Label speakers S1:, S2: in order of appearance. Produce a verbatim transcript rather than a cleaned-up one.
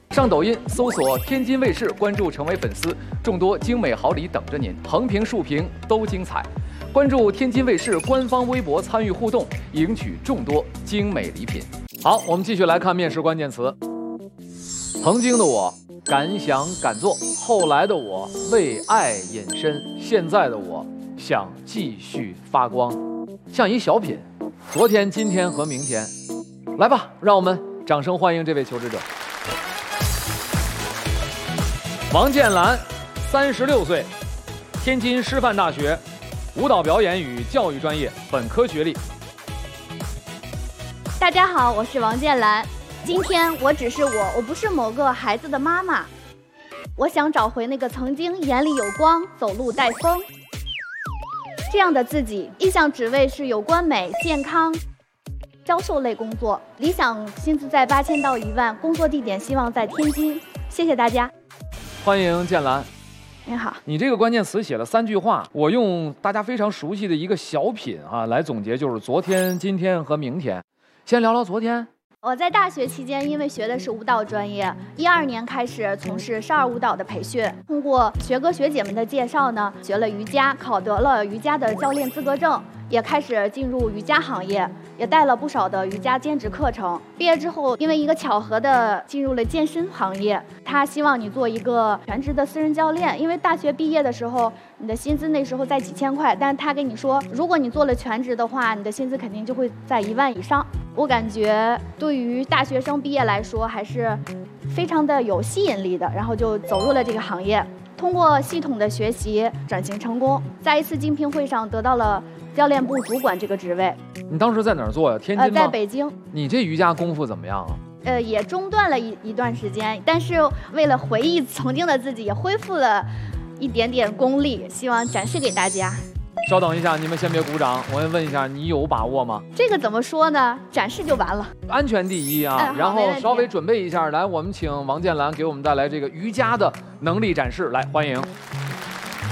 S1: 上抖音搜索天津卫视，关注成为粉丝，众多精美好礼等着您，横屏竖屏都精彩。关注天津卫视官方微博，参与互动，赢取众多精美礼品。好，我们继续来看面试关键词。曾经的我敢想敢做，后来的我为爱隐身，现在的我想继续发光。像一小品，昨天、今天和明天。来吧，让我们掌声欢迎这位求职者。王建兰，三十六岁，天津师范大学舞蹈表演与教育专业本科学历。
S2: 大家好，我是王建兰。今天我只是我，我不是某个孩子的妈妈。我想找回那个曾经眼里有光、走路带风这样的自己。意向职位是有关美、健康、销售类工作，理想薪资在八千到一万，工作地点希望在天津。谢谢大家。
S1: 欢迎建兰。
S2: 您好。
S1: 你这个关键词写了三句话，我用大家非常熟悉的一个小品啊来总结，就是昨天、今天和明天。先聊聊昨天。
S2: 我在大学期间，因为学的是舞蹈专业，一二年开始从事少儿舞蹈的培训。通过学哥学姐们的介绍呢，学了瑜伽，考得了瑜伽的教练资格证，也开始进入瑜伽行业，也带了不少的瑜伽兼职课程。毕业之后，因为一个巧合的进入了健身行业，他希望你做一个全职的私人教练。因为大学毕业的时候，你的薪资那时候在几千块，但是他跟你说，如果你做了全职的话，你的薪资肯定就会在一万以上。我感觉对于大学生毕业来说还是非常的有吸引力的，然后就走入了这个行业。通过系统的学习转型成功，在一次竞聘会上得到了教练部主管这个职位。
S1: 你当时在哪儿做呀？天津吗？
S2: 呃，在北京。
S1: 你这瑜伽功夫怎么样啊？
S2: 呃，也中断了一一段时间，但是为了回忆曾经的自己，也恢复了一点点功力，希望展示给大家。
S1: 稍等一下，你们先别鼓掌，我先问一下，你有把握吗？
S2: 这个怎么说呢？展示就完了。
S1: 安全第一啊！
S2: 嗯、
S1: 然后稍微准备一下，来，我们请王建兰给我们带来这个瑜伽的能力展示，来，欢迎。